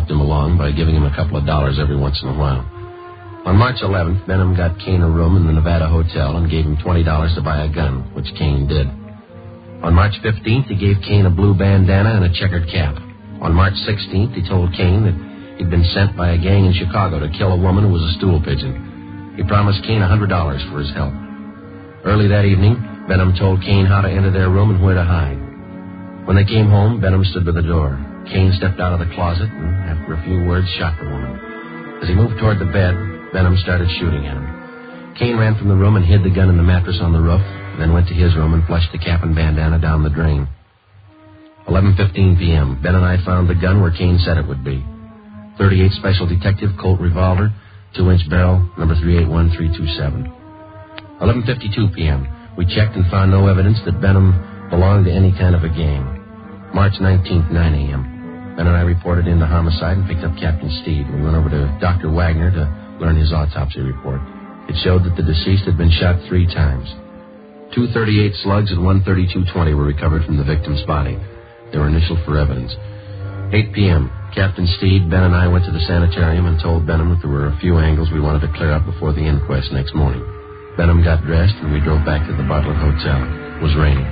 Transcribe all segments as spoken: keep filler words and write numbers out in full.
helped him along by giving him a couple of dollars every once in a while. On March eleventh, Benham got Kane a room in the Nevada Hotel and gave him twenty dollars to buy a gun, which Kane did. On March fifteenth, he gave Kane a blue bandana and a checkered cap. On March sixteenth, he told Kane that he'd been sent by a gang in Chicago to kill a woman who was a stool pigeon. He promised Kane one hundred dollars for his help. Early that evening, Benham told Kane how to enter their room and where to hide. When they came home, Benham stood by the door. Kane stepped out of the closet and, after a few words, shot the woman. As he moved toward the bed, Benham started shooting at him. Kane ran from the room and hid the gun in the mattress on the roof, then went to his room and flushed the cap and bandana down the drain. eleven fifteen p.m., Ben and I found the gun where Kane said it would be. thirty-eight Special Detective Colt revolver, two-inch barrel, number three eight one three two seven. eleven fifty-two p.m., we checked and found no evidence that Benham belonged to any kind of a gang. March nineteenth, nine a.m., Ben and I reported in the homicide and picked up Captain Steed. We went over to Doctor Wagner to learn his autopsy report. It showed that the deceased had been shot three times. Two thirty-eight slugs and one thirty-two twenty were recovered from the victim's body. They were initialed for evidence. eight p.m., Captain Steed, Ben, and I went to the sanitarium and told Benham that there were a few angles we wanted to clear up before the inquest next morning. Benham got dressed, and we drove back to the Bartlett Hotel. It was raining.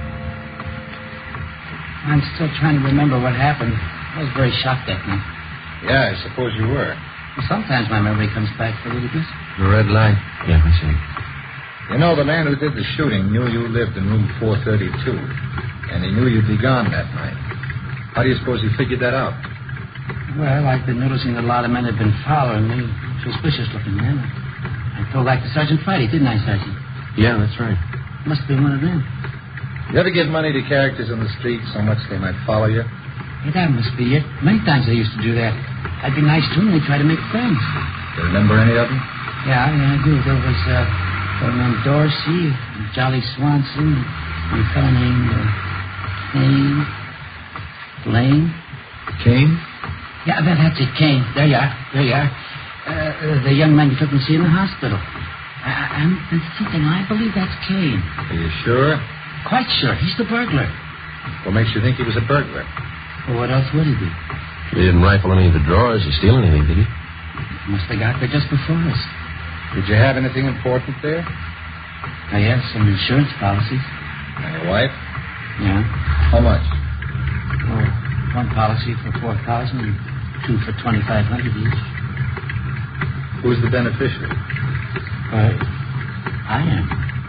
I'm still trying to remember what happened. I was very shocked that night. Yeah, I suppose you were. Well, sometimes my memory comes back for a little bit. The red light. Yeah, I see. You know, the man who did the shooting knew you lived in room four thirty-two, and he knew you'd be gone that night. How do you suppose he figured that out? Well, I've been noticing that a lot of men have been following me. Suspicious-looking men. I told that to Sergeant Friday, didn't I, Sergeant? Yeah, that's right. Must be one of them. You ever give money to characters on the street so much they might follow you? Yeah, that must be it. Many times I used to do that. I'd be nice to them and they'd try to make friends. Do you remember any of them? Yeah, yeah, I do. There was uh, a fellow named Dorsey, Jolly Swanson, and a fellow named uh, Kane. Lane. Kane? Yeah, that, that's it, Kane. There you are. There you are. Uh, uh, the young man you took and see in the hospital. I, I'm thinking, I believe that's Kane. Are you sure? Quite sure. He's the burglar. What makes you think he was a burglar? Well, what else would he be? He didn't rifle any of the drawers or steal anything, did he? Must have got there just before us. Did you have anything important there? I have some insurance policies. And your wife? Yeah. How much? Oh, one policy for four thousand and two for twenty-five hundred each. Who's the beneficiary? Well, I am.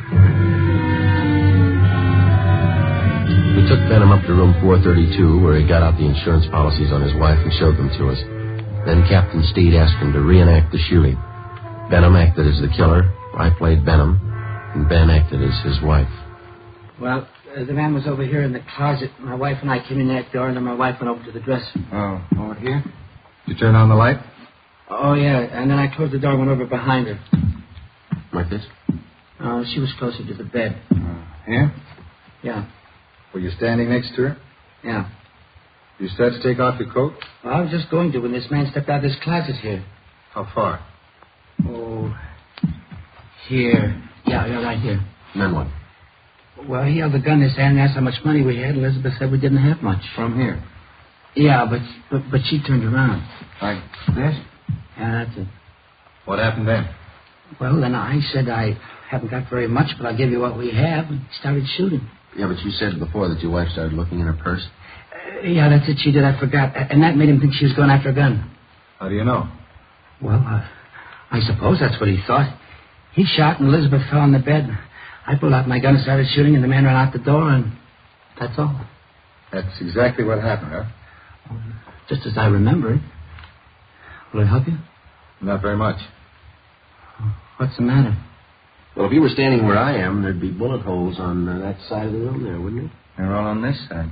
We took Benham up to room four thirty-two, where he got out the insurance policies on his wife and showed them to us. Then Captain Steed asked him to reenact the shooting. Benham acted as the killer, I played Benham, and Ben acted as his wife. Well, uh, the man was over here in the closet. My wife and I came in that door, and then my wife went over to the dresser. Oh, over here? Did you turn on the light? Oh, yeah, and then I closed the door and went over behind her. Like this? Uh, she was closer to the bed. Uh, here? Yeah. Were you standing next to her? Yeah. You start to take off your coat? Well, I was just going to when this man stepped out of this closet here. How far? Oh, here. Yeah, yeah, right here. And then what? Well, he held the gun in his hand and asked how much money we had. Elizabeth said we didn't have much. From here? Yeah, but but, but she turned around. Like this? Yeah, that's it. What happened then? Well, then I said I haven't got very much, but I'll give you what we have, and started shooting. Yeah, but you said before that your wife started looking in her purse. Uh, yeah, that's it. She did. I forgot. And that made him think she was going after a gun. How do you know? Well, uh, I suppose that's what he thought. He shot, and Elizabeth fell on the bed. I pulled out my gun and started shooting, and the man ran out the door, and that's all. That's exactly what happened, huh? Just as I remember it. Will it help you? Not very much. What's the matter? Well, if you were standing where I am, there'd be bullet holes on uh, that side of the room there, wouldn't there? They're all on this side.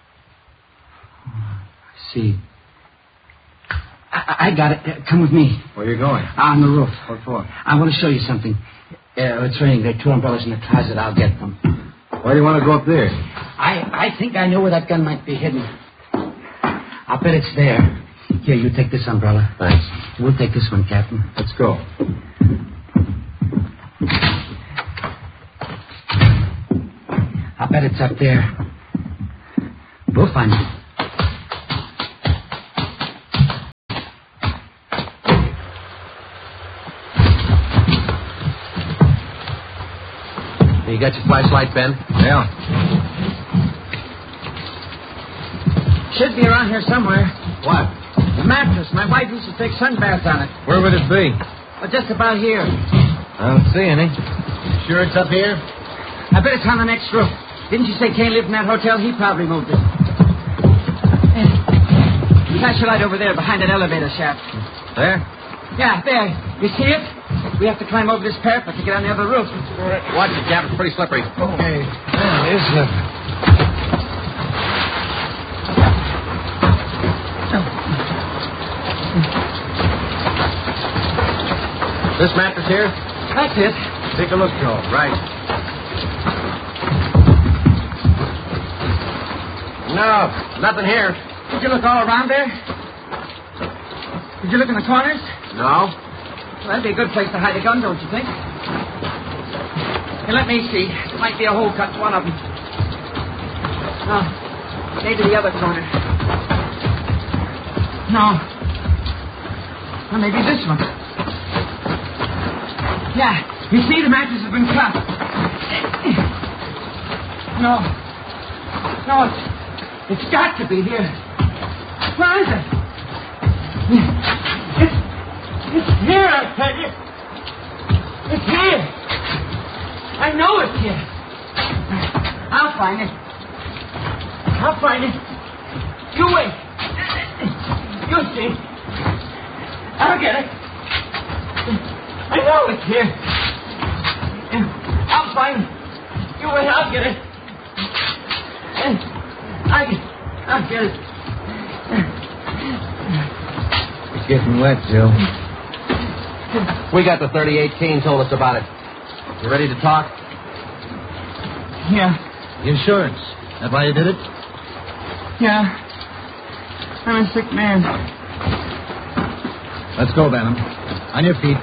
I see. I, I got it. Uh, come with me. Where are you going? On the roof. What for? I want to show you something. Uh, it's raining. There are two umbrellas in the closet. I'll get them. Why do you want to go up there? I, I think I know where that gun might be hidden. I'll bet it's there. Here, you take this umbrella. Thanks. We'll take this one, Captain. Let's go. I bet it's up there. We'll find it. you got your flashlight, Ben? Yeah. Should be around here somewhere. What? The mattress. My wife used to take sun baths on it. Where would it be? Well, just about here. I don't see any. Sure it's up here? I bet it's on the next roof. Didn't you say Kane lived in that hotel? He probably moved it. Hey, flash your light over there behind that elevator shaft. There? Yeah, there. You see it? We have to climb over this parapet to get on the other roof. Watch it, Cap. It's pretty slippery. Okay. Yeah, it is slippery. This mattress here? That's it. Take a look, Joe. Right. No, nothing here. Did you look all around there? Did you look in the corners? No. Well, that'd be a good place to hide a gun, don't you think? Hey, let me see. There might be a hole cut to one of them. No. Maybe the other corner. No. Well, maybe this one. Yeah. You see, the mattress has been cut. No. No, it's, it's got to be here. Where is it? It's, it's here, I tell you. It's here. I know it's here. I'll find it. I'll find it. You wait. You'll see. I'll get it. I know it's here. I'll find it. You wait, I'll get it. I, I'll get it. It's getting wet, Joe. We got the thirty-eight. Kane told us about it. You ready to talk? Yeah. Insurance. That why you did it? Yeah. I'm a sick man. Let's go, Benham. On your feet.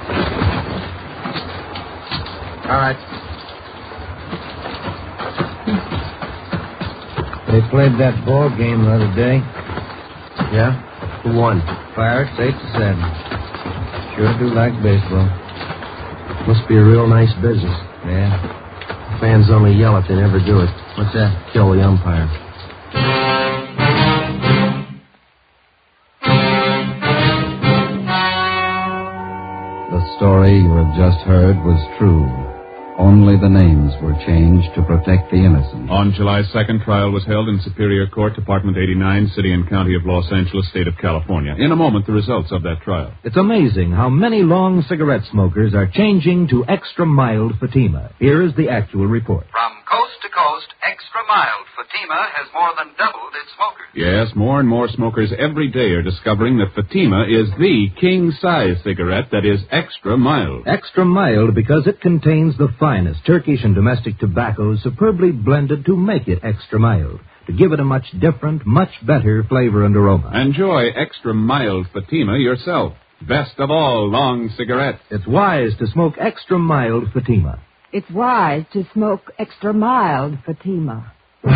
All right. They played that ball game the other day. Yeah? Who won? Pirates, eight to seven. Sure do like baseball. Must be a real nice business. Yeah. Fans only yell if they never do it. What's that? Kill the umpire. The story you have just heard was true. Only the names were changed to protect the innocent. On July second, trial was held in Superior Court, Department eighty-nine, City and County of Los Angeles, State of California. In a moment, the results of that trial. It's amazing how many long cigarette smokers are changing to extra mild Fatima. Here is the actual report. From coast to coast, extra mild Fatima has more than doubled its smokers. Yes, more and more smokers every day are discovering that Fatima is the king-size cigarette that is extra mild. Extra mild because it contains the finest Turkish and domestic tobaccos superbly blended to make it extra mild, to give it a much different, much better flavor and aroma. Enjoy extra mild Fatima yourself. Best of all long cigarettes. It's wise to smoke extra mild Fatima. It's wise to smoke extra mild Fatima.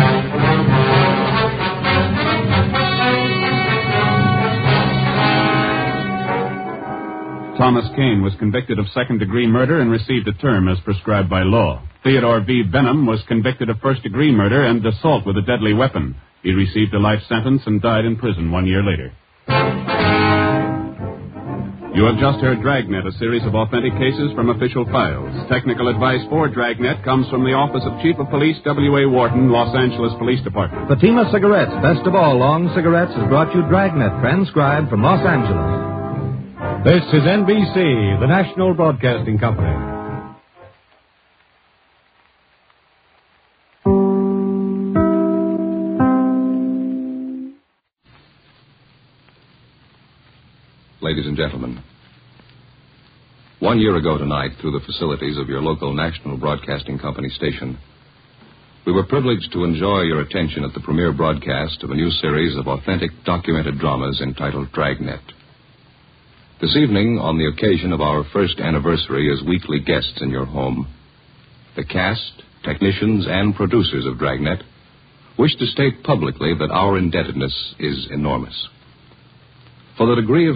Thomas Kane was convicted of second-degree murder and received a term as prescribed by law. Theodore B. Benham was convicted of first-degree murder and assault with a deadly weapon. He received a life sentence and died in prison one year later. You have just heard Dragnet, a series of authentic cases from official files. Technical advice for Dragnet comes from the Office of Chief of Police W A. Wharton, Los Angeles Police Department. Fatima Cigarettes, best of all long cigarettes, has brought you Dragnet, transcribed from Los Angeles. This is N B C, the National Broadcasting Company. Ladies and gentlemen, one year ago tonight, through the facilities of your local National Broadcasting Company station, we were privileged to enjoy your attention at the premiere broadcast of a new series of authentic documented dramas entitled Dragnet. This evening, on the occasion of our first anniversary as weekly guests in your home, the cast, technicians, and producers of Dragnet wish to state publicly that our indebtedness is enormous. For the degree of